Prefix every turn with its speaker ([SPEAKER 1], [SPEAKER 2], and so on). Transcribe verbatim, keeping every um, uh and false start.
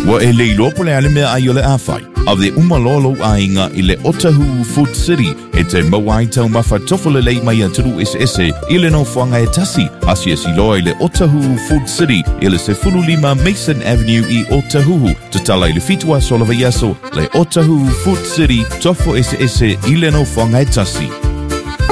[SPEAKER 1] Wa e leilo po le ale mea ai o le awhai. A le umalolo a inga i le Otahuhu Food City e te mawai tau mafa tofo le lei mai aturu ese ese i le no whanga e tasi. Asia si loa i le Otahuhu Food City i le se fulu lima Mason Avenue i Otahuhu. Te tala i le fitua solava yaso le Otahuhu Food City tofo ese ese i le no whanga e tasi.